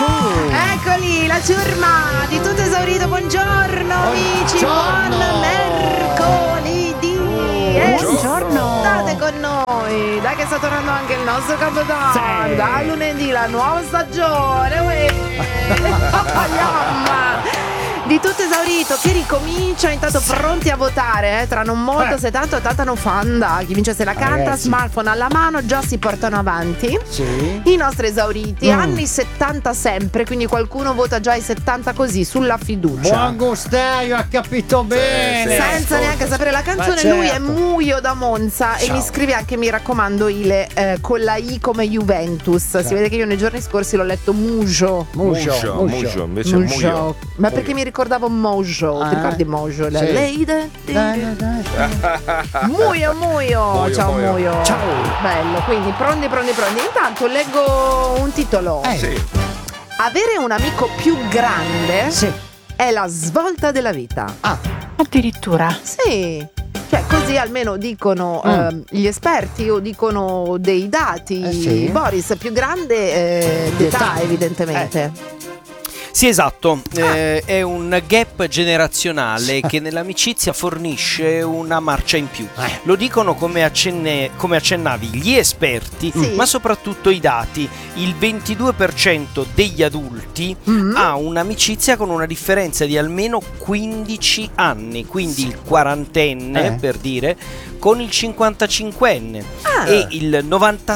su. Eccoli, la ciurma di tutto esaurito. Buongiorno amici, buon mercoledì. Buongiorno. State con noi. Dai che sta tornando anche il nostro Capodanno. Sì. Da lunedì la nuova stagione. Yamma. Di tutto esaurito, che ricomincia. Intanto pronti a votare, tra non molto, se tanto no fanda. Chi vince se la canta, Ragazzi. smartphone alla mano, già si portano avanti Sì. i nostri esauriti, anni 70 sempre, quindi qualcuno vota già i 70 così, sulla fiducia. Buon gustaio, ha capito bene. Senza neanche sapere la canzone, Ma lui è certo. Muio da Monza e Ciao. mi scrive anche, mi raccomando, con la I come Juventus. Si vede che io nei giorni scorsi l'ho letto Mujo. Mujo, invece Mujo. Ma perché mi ricordavo Mojo, ti ricordi Mojo? La Sì. Lady? Dai. Muio. Ciao Muio. Muio. Ciao. Bello, quindi pronti. Intanto leggo un titolo. Sì. Avere un amico più grande Sì. è la svolta della vita. Addirittura. Sì. Cioè, così almeno dicono gli esperti o dicono dei dati. Sì. Boris, più grande d'età, evidentemente. Sì, esatto, è un gap generazionale che nell'amicizia fornisce una marcia in più. Lo dicono come accennavi gli esperti, Sì. ma soprattutto i dati. Il 22% degli adulti ha un'amicizia con una differenza di almeno 15 anni, quindi il quarantenne, per dire, con il 55enne. E il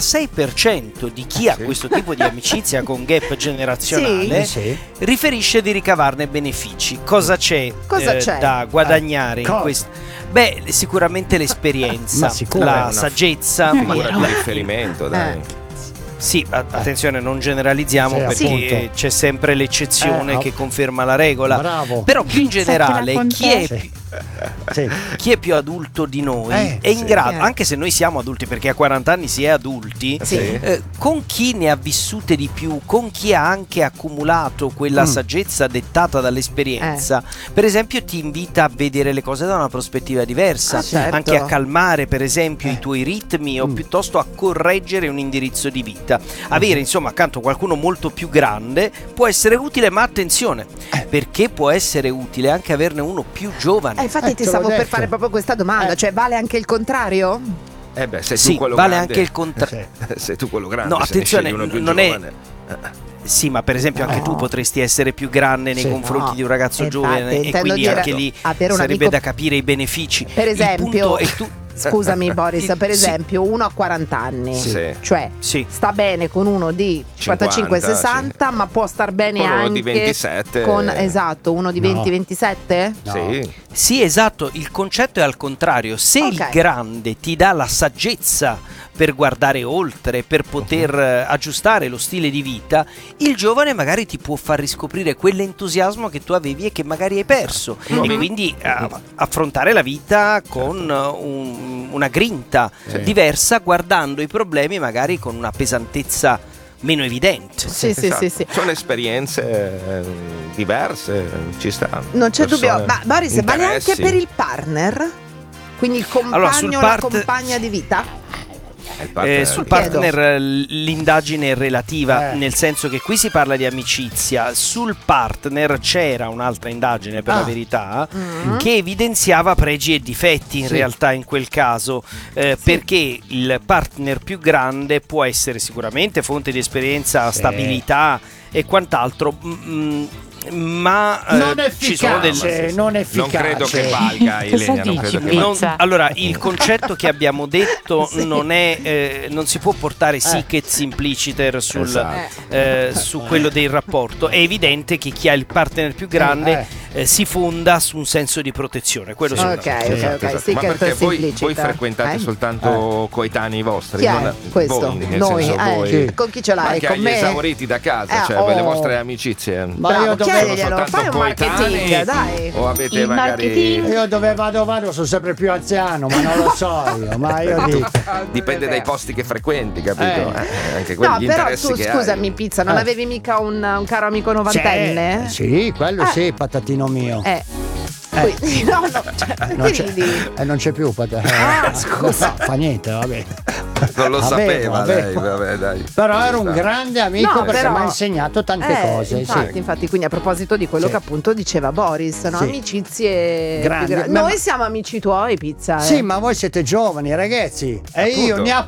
96% di chi ha questo tipo di amicizia con gap generazionale Sì. riferisce di ricavarne benefici. Cosa c'è, C'è? da guadagnare in Cosa? questo? Beh, sicuramente l'esperienza, Ma sicuro. la Una saggezza. Figura di riferimento, dai. Sì, attenzione, non generalizziamo, Sì, perché appunto. c'è sempre l'eccezione che conferma la regola. Bravo. Però più in generale, chi è Sì. Sì. chi è più adulto di noi è in grado, anche se noi siamo adulti, perché a 40 anni si è adulti, Sì. con chi ne ha vissute di più, con chi ha anche accumulato quella saggezza dettata dall'esperienza, per esempio ti invita a vedere le cose da una prospettiva diversa, Certo. anche a calmare per esempio i tuoi ritmi o piuttosto a correggere un indirizzo di vita. Avere insomma accanto qualcuno molto più grande può essere utile, ma attenzione, perché può essere utile anche averne uno più giovane. Infatti ti te l'ho stavo per detto. fare proprio questa domanda, cioè vale anche il contrario? Beh, sei Sì, tu quello vale grande. anche il contrario. Sei tu quello grande. No, se ne attenzione, scegli uno più non è. giovane. Sì, ma per esempio anche tu potresti essere più grande nei Sì. confronti No, di un ragazzo infatti, giovane, e intendo quindi dire, anche lì avere un sarebbe amico- da capire i benefici. Per esempio, Il punto è tu. scusami Boris, per Sì. esempio uno a 40 anni, Sì. cioè Sì. sta bene con uno di 55-60, ma può star bene Con uno anche di 27. con, esatto, uno di No. 20-27? No. Sì. Sì, esatto, il concetto è al contrario. Se il Ok. grande ti dà la saggezza per guardare oltre, per poter aggiustare lo stile di vita, il giovane magari ti può far riscoprire quell'entusiasmo che tu avevi e che magari hai perso, e quindi affrontare la vita con una grinta diversa, guardando i problemi magari con una pesantezza meno evidente. Sì, Esatto. sì. Sono esperienze diverse, ci sta. Non c'è Persone, dubbio, ma Boris, vale anche interessi. per il partner? Quindi il compagno Allora, sul o la compagna di vita? Il partner. Sul Chiedo. partner l'indagine è relativa, Eh. nel senso che qui si parla di amicizia. Sul partner c'era un'altra indagine, per la verità, che evidenziava pregi e difetti in realtà in quel caso, perché il partner più grande può essere sicuramente fonte di esperienza, stabilità e quant'altro, ma Non ci sono efficace, non efficace. Non credo che valga, Ilenia, non credo che non- valga. allora, il concetto che abbiamo detto non è, non si può portare sic et simpliciter Esatto. su quello del rapporto. È evidente che chi ha il partner più grande si fonda su un senso di protezione. Quello sicuramente. Ok, Esatto. sì, Ma che perché voi simplicita. frequentate soltanto coetanei vostri? Chi è non- questo? Voi, nel Noi, senso, voi. sì. Con chi ce Ma l'hai? anche Con agli me? esauriti da casa, cioè le vostre amicizie. Ma Bravo, io dovevo chiediglielo, soltanto fai un coetanei? marketing, dai. O avete Il magari marketing. Io dove vado sono sempre più anziano, ma non lo so io, ma io dico. dipende dai posti che frequenti, capito? Anche quelli, No, gli però interessi tu, che scusami hai. Pizza, non avevi mica un caro amico novantenne? Sì, quello sì, patatino mio. Quindi, no, cioè, Non che ridi? non c'è più Ah, scusa. No, fa niente, vabbè. Non lo sapeva lei, avevo. vabbè, dai. Però Ci era un sta. grande amico No, perché però- mi ha insegnato tante cose. Infatti, quindi a proposito di quello Sì. che appunto diceva Boris, no? Sì. Amicizie più Grandi. grandi. Ma- Noi siamo amici tuoi, Pizza. Sì, ma voi siete giovani ragazzi e io Appunto. ne